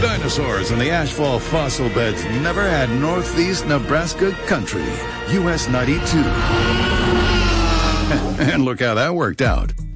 Dinosaurs in the ashfall fossil beds never had northeast Nebraska country. US 92. And look how that worked out.